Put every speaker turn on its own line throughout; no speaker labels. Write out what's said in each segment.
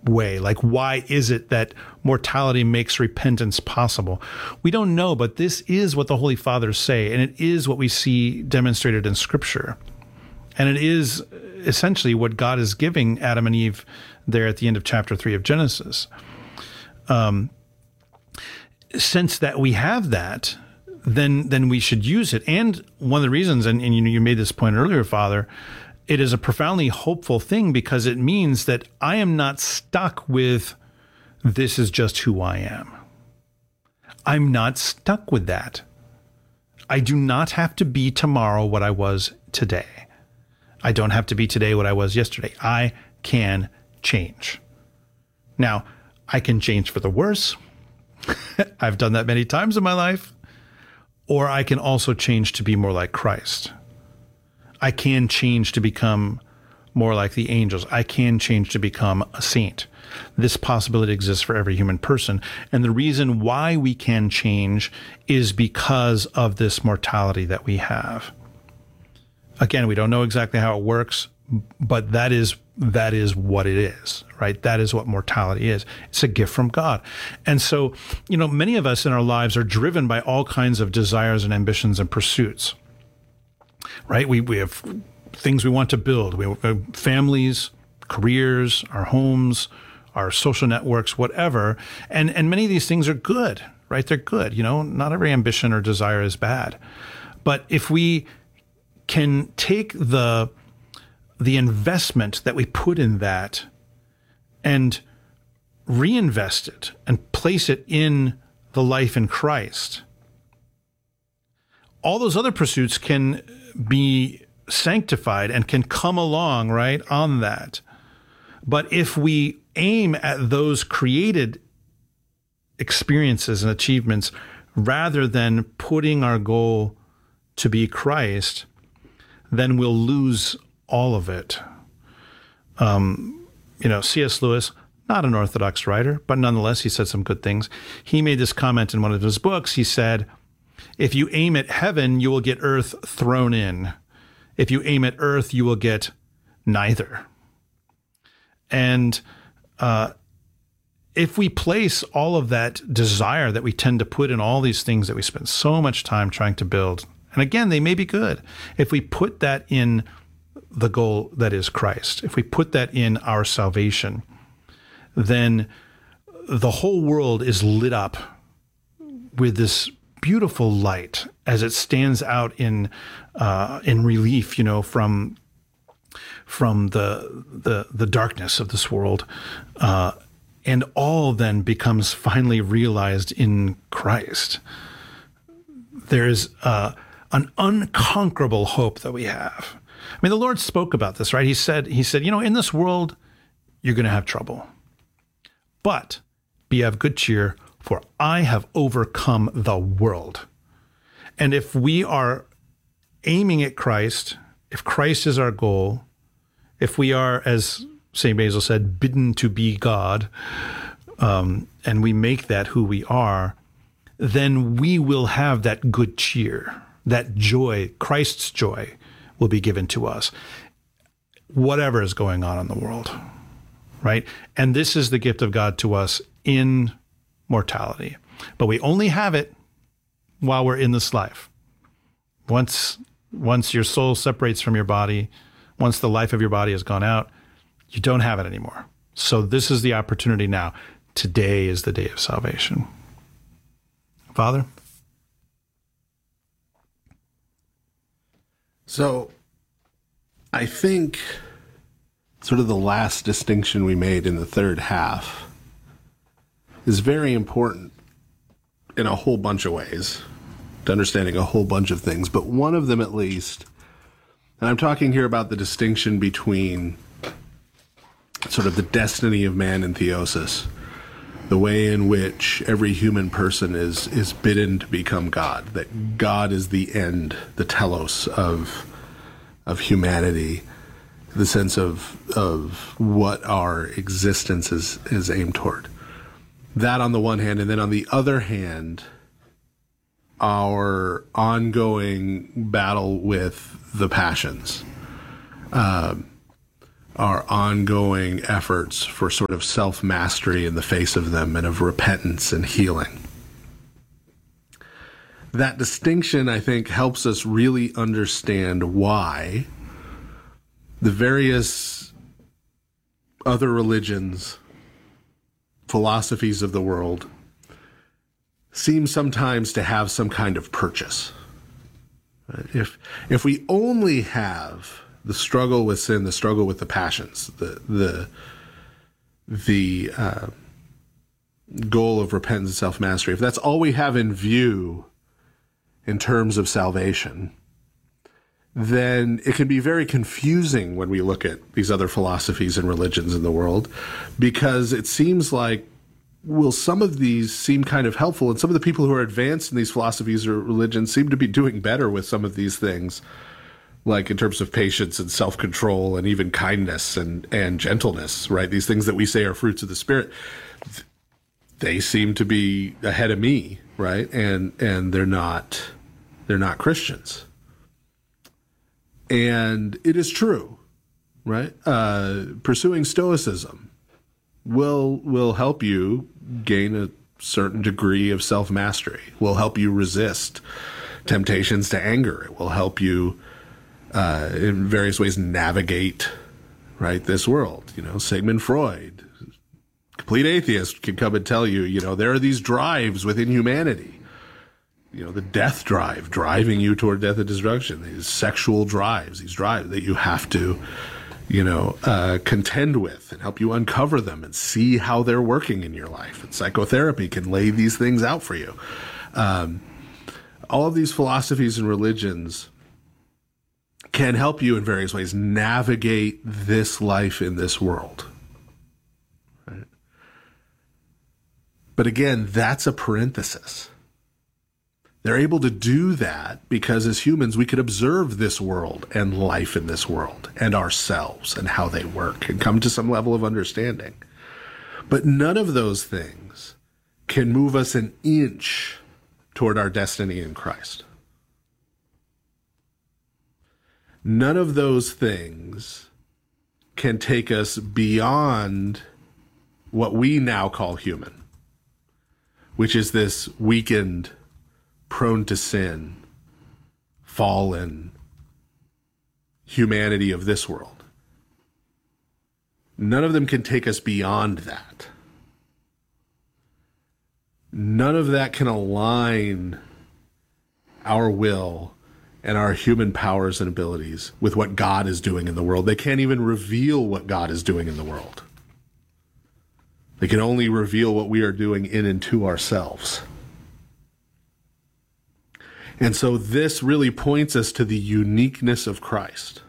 way? Like, why is it that mortality makes repentance possible? We don't know, but this is what the Holy Fathers say, and it is what we see demonstrated in Scripture. And it is essentially what God is giving Adam and Eve there at the end of chapter 3 of Genesis. Since that we have that, then we should use it. And one of the reasons, and you made this point earlier, Father, it is a profoundly hopeful thing because it means that I am not stuck with this is just who I am. I'm not stuck with that. I do not have to be tomorrow what I was today. I don't have to be today what I was yesterday. I can change. Now, I can change for the worse. I've done that many times in my life. Or I can also change to be more like Christ. I can change to become more like the angels. I can change to become a saint. This possibility exists for every human person. And the reason why we can change is because of this mortality that we have. Again, we don't know exactly how it works, but that is what it is, right? That is what mortality is. It's a gift from God. And so, many of us in our lives are driven by all kinds of desires and ambitions and pursuits, right? We have things we want to build. We have families, careers, our homes, our social networks, whatever. And many of these things are good, right? They're good. Not every ambition or desire is bad. But if we can take the investment that we put in that and reinvest it and place it in the life in Christ, all those other pursuits can be sanctified and can come along, right, on that. But if we aim at those created experiences and achievements rather than putting our goal to be Christ, then we'll lose all of it. C.S. Lewis, not an Orthodox writer, but nonetheless, he said some good things. He made this comment in one of his books. He said, if you aim at heaven, you will get earth thrown in. If you aim at earth, you will get neither. And if we place all of that desire that we tend to put in all these things that we spend so much time trying to build, and again, they may be good, if we put that in the goal that is Christ, if we put that in our salvation, then the whole world is lit up with this beautiful light as it stands out in relief, from the darkness of this world, and all then becomes finally realized in Christ. There is an unconquerable hope that we have. I mean, the Lord spoke about this, right? He said, in this world, you're going to have trouble, but be of good cheer, for I have overcome the world. And if we are aiming at Christ, if Christ is our goal, if we are, as St. Basil said, bidden to be God, and we make that who we are, then we will have that good cheer, that joy, Christ's joy will be given to us, whatever is going on in the world, right? And this is the gift of God to us in mortality. But we only have it while we're in this life. Once your soul separates from your body, once the life of your body has gone out, you don't have it anymore. So this is the opportunity now. Today is the day of salvation. Father?
So I think sort of the last distinction we made in the third half is very important in a whole bunch of ways to understanding a whole bunch of things, but one of them at least, and I'm talking here about the distinction between sort of the destiny of man and theosis, the way in which every human person is bidden to become God, that God is the end, the telos of humanity, the sense of what our existence is aimed toward. That on the one hand, and then on the other hand, our ongoing battle with the passions. our ongoing efforts for sort of self-mastery in the face of them and of repentance and healing. That distinction, I think, helps us really understand why the various other religions, philosophies of the world, seem sometimes to have some kind of purchase. If we only have the struggle with sin, the struggle with the passions, the goal of repentance and self-mastery, if that's all we have in view in terms of salvation, then it can be very confusing when we look at these other philosophies and religions in the world, because it seems like, well, some of these seem kind of helpful, and some of the people who are advanced in these philosophies or religions seem to be doing better with some of these things, like in terms of patience and self-control and even kindness and gentleness, right? These things that we say are fruits of the Spirit, they seem to be ahead of me, right? And they're not Christians. And it is true, right? Pursuing Stoicism will help you gain a certain degree of self-mastery, will help you resist temptations to anger. It will help you in various ways navigate, right, this world. Sigmund Freud, complete atheist, can come and tell you, there are these drives within humanity. The death drive, driving you toward death and destruction, these sexual drives, these drives that you have to, contend with and help you uncover them and see how they're working in your life. And psychotherapy can lay these things out for you. All of these philosophies and religions can help you in various ways navigate this life in this world. Right? But again, that's a parenthesis. They're able to do that because as humans, we could observe this world and life in this world and ourselves and how they work and come to some level of understanding. But none of those things can move us an inch toward our destiny in Christ. None of those things can take us beyond what we now call human, which is this weakened, prone to sin, fallen humanity of this world. None of them can take us beyond that. None of that can align our will and our human powers and abilities with what God is doing in the world. They can't even reveal what God is doing in the world. They can only reveal what we are doing in and to ourselves. And so this really points us to the uniqueness of Christ.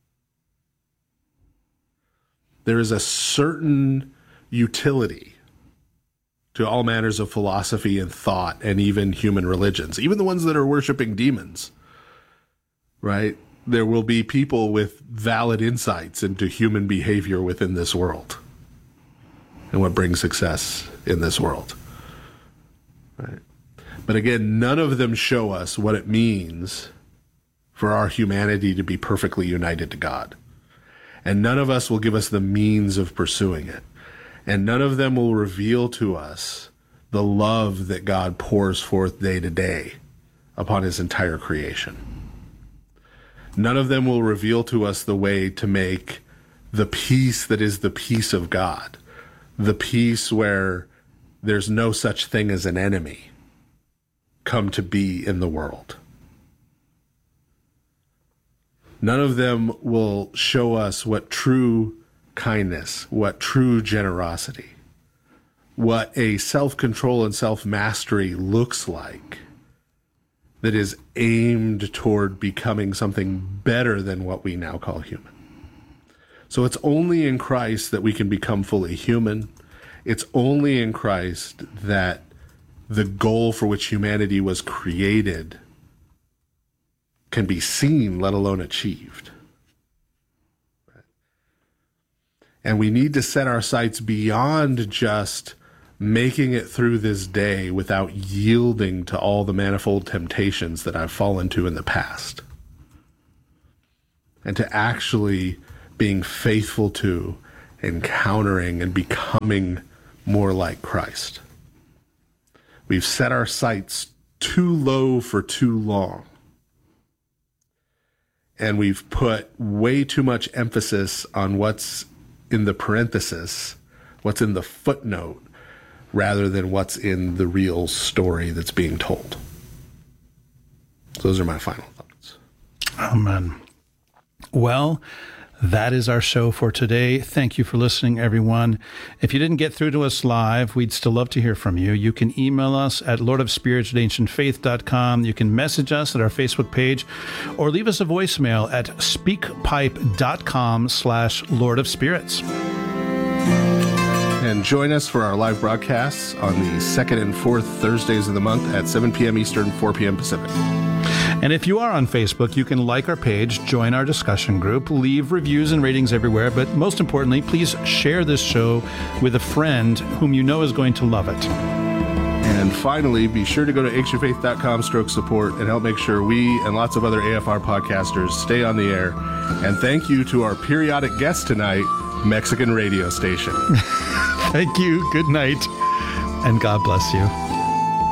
There is a certain utility to all manners of philosophy and thought and even human religions, even the ones that are worshiping demons, right? There will be people with valid insights into human behavior within this world and what brings success in this world, right? But again, none of them show us what it means for our humanity to be perfectly united to God. And none of us will give us the means of pursuing it. And none of them will reveal to us the love that God pours forth day to day upon his entire creation. None of them will reveal to us the way to make the peace that is the peace of God, the peace where there's no such thing as an enemy, come to be in the world. None of them will show us what true kindness, what true generosity, what a self-control and self-mastery looks like that is aimed toward becoming something better than what we now call human. So it's only in Christ that we can become fully human. It's only in Christ that the goal for which humanity was created can be seen, let alone achieved. And we need to set our sights beyond just making it through this day without yielding to all the manifold temptations that I've fallen to in the past. And to actually being faithful to, encountering, and becoming more like Christ. We've set our sights too low for too long. And we've put way too much emphasis on what's in the parenthesis, what's in the footnote, rather than what's in the real story that's being told. Those are my final thoughts.
Amen. Well, that is our show for today. Thank you for listening, everyone. If you didn't get through to us live, we'd still love to hear from you. You can email us at lordofspirits@ancientfaith.com. You can message us at our Facebook page or leave us a voicemail at speakpipe.com/lordofspirits.
And join us for our live broadcasts on the second and fourth Thursdays of the month at 7 p.m. Eastern, 4 p.m. Pacific.
And if you are on Facebook, you can like our page, join our discussion group, leave reviews and ratings everywhere, but most importantly, please share this show with a friend whom you know is going to love it.
And finally, be sure to go to ancientfaith.com/support and help make sure we and lots of other AFR podcasters stay on the air. And thank you to our periodic guest tonight, Mexican radio station.
Thank you. Good night. And God bless you.